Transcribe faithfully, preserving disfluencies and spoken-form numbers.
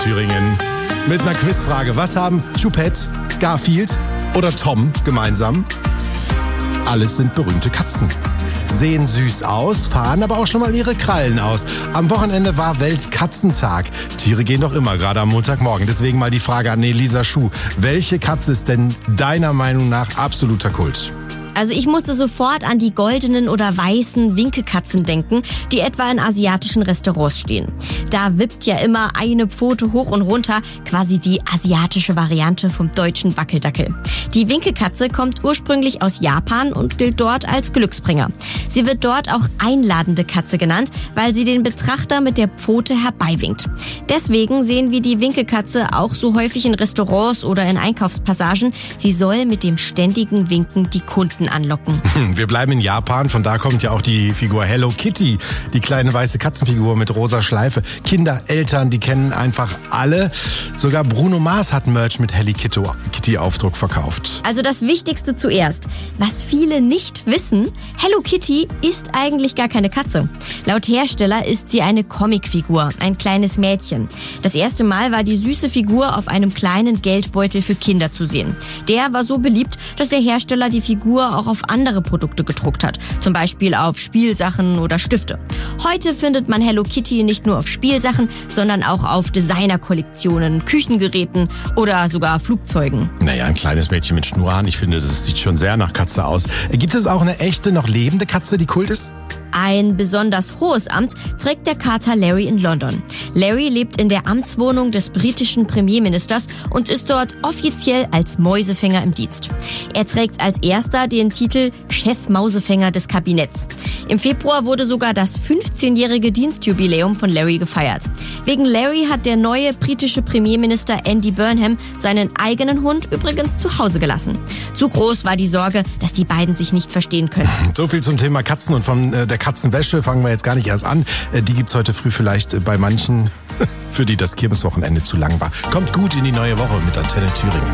Thüringen mit einer Quizfrage. Was haben Choupette, Garfield oder Tom gemeinsam? Alles sind berühmte Katzen. Sehen süß aus, fahren aber auch schon mal ihre Krallen aus. Am Wochenende war Weltkatzentag. Tiere gehen doch immer, gerade am Montagmorgen. Deswegen mal die Frage an Elisa Schuh. Welche Katze ist denn deiner Meinung nach absoluter Kult? Also ich musste sofort an die goldenen oder weißen Winkekatzen denken, die etwa in asiatischen Restaurants stehen. Da wippt ja immer eine Pfote hoch und runter, quasi die asiatische Variante vom deutschen Wackeldackel. Die Winkekatze kommt ursprünglich aus Japan und gilt dort als Glücksbringer. Sie wird dort auch einladende Katze genannt, weil sie den Betrachter mit der Pfote herbeiwinkt. Deswegen sehen wir die Winkekatze auch so häufig in Restaurants oder in Einkaufspassagen. Sie soll mit dem ständigen Winken die Kunden anlocken. Wir bleiben in Japan, von da kommt ja auch die Figur Hello Kitty, die kleine weiße Katzenfigur mit rosa Schleife. Kinder, Eltern, die kennen einfach alle. Sogar Bruno Mars hat Merch mit Hello Kitty Aufdruck verkauft. Also das Wichtigste zuerst. Was viele nicht wissen, Hello Kitty ist eigentlich gar keine Katze. Laut Hersteller ist sie eine Comicfigur, ein kleines Mädchen. Das erste Mal war die süße Figur auf einem kleinen Geldbeutel für Kinder zu sehen. Der war so beliebt, dass der Hersteller die Figur auch auf andere Produkte gedruckt hat, zum Beispiel auf Spielsachen oder Stifte. Heute findet man Hello Kitty nicht nur auf Spielsachen, sondern auch auf Designerkollektionen, Küchengeräten oder sogar Flugzeugen. Naja, ein kleines Mädchen mit Schnurrhaaren, ich finde, das sieht schon sehr nach Katze aus. Gibt es auch eine echte, noch lebende Katze, die Kult ist? Ein besonders hohes Amt trägt der Kater Larry in London. Larry lebt in der Amtswohnung des britischen Premierministers und ist dort offiziell als Mäusefänger im Dienst. Er trägt als erster den Titel Chef-Mausefänger des Kabinetts. Im Februar wurde sogar das fünfzehnjährige Dienstjubiläum von Larry gefeiert. Wegen Larry hat der neue britische Premierminister Andy Burnham seinen eigenen Hund übrigens zu Hause gelassen. Zu groß war die Sorge, dass die beiden sich nicht verstehen können. So viel zum Thema Katzen und von äh, der Katzenwäsche fangen wir jetzt gar nicht erst an. Äh, die gibt's heute früh vielleicht äh, bei manchen, für die das Kirmeswochenende zu lang war. Kommt gut in die neue Woche mit Antenne Thüringen.